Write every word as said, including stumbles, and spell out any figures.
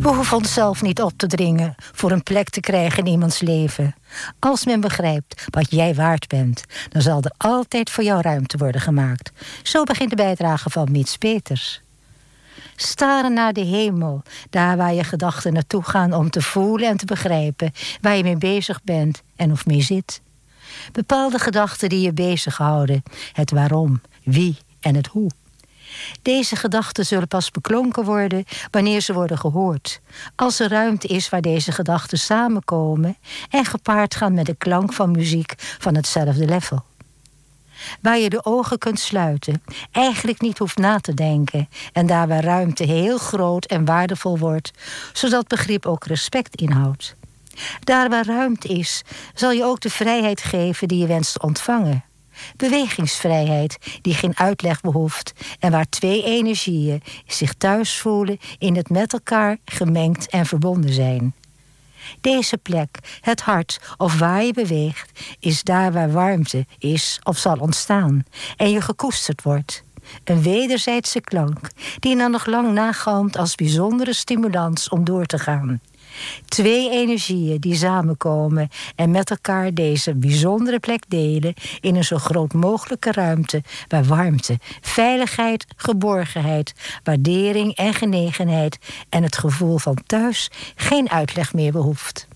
We hoeven onszelf niet op te dringen voor een plek te krijgen in iemands leven. Als men begrijpt wat jij waard bent, dan zal er altijd voor jou ruimte worden gemaakt. Zo begint de bijdrage van Mits Peters. Staren naar de hemel, daar waar je gedachten naartoe gaan om te voelen en te begrijpen waar je mee bezig bent en of mee zit. Bepaalde gedachten die je bezighouden, het waarom, wie en het hoe. Deze gedachten zullen pas beklonken worden wanneer ze worden gehoord. Als er ruimte is waar deze gedachten samenkomen en gepaard gaan met de klank van muziek van hetzelfde level. Waar je de ogen kunt sluiten, eigenlijk niet hoeft na te denken en daar waar ruimte heel groot en waardevol wordt, zodat begrip ook respect inhoudt. Daar waar ruimte is, zal je ook de vrijheid geven die je wenst te ontvangen. Bewegingsvrijheid die geen uitleg behoeft en waar twee energieën zich thuis voelen in het met elkaar gemengd en verbonden zijn. Deze plek, het hart of waar je beweegt, is daar waar warmte is of zal ontstaan en je gekoesterd wordt. Een wederzijdse klank die dan nog lang nagalmt als bijzondere stimulans om door te gaan. Twee energieën die samenkomen en met elkaar deze bijzondere plek delen in een zo groot mogelijke ruimte waar warmte, veiligheid, geborgenheid, waardering en genegenheid en het gevoel van thuis geen uitleg meer behoeft.